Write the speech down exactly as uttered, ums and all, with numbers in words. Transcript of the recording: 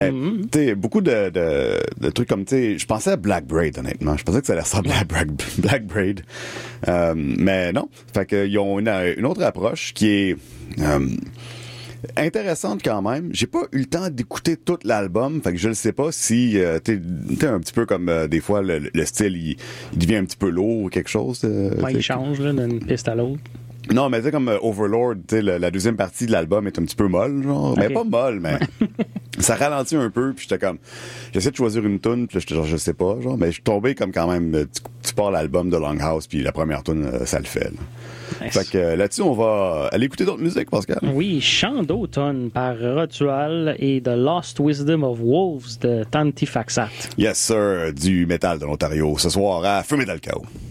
Mm-hmm. Tu sais, beaucoup de, de, de trucs comme, tu sais, je pensais à Black Braid, honnêtement. Je pensais que ça allait ressembler à Black, Black Braid. Euh, mais non. Fait qu'ils ont une, une autre approche qui est euh, intéressante quand même. J'ai pas eu le temps d'écouter tout l'album, fait que je ne sais pas si euh, t'es, t'es un petit peu comme euh, des fois le, le style il, il devient un petit peu lourd ou quelque chose. Euh, ouais, il change là, d'une piste à l'autre. Non, mais tu sais, comme euh, Overlord, tu sais, la, la deuxième partie de l'album est un petit peu molle, genre. Okay. Mais pas molle, mais ça ralentit un peu, puis j'étais comme... J'essaie de choisir une tune, puis là, j'étais genre, je sais pas, genre, mais je suis tombé comme quand même... Tu, tu pars l'album de Longhouse, puis la première tune, euh, ça le fait, là. Nice. Fait que euh, là-dessus, on va aller écouter d'autres musiques, Pascal. Oui, Chant d'automne par Ritual et The Lost Wisdom of Wolves de Tantifaxat. Yes, sir, du métal de l'Ontario, ce soir à Feu Metal Chaos.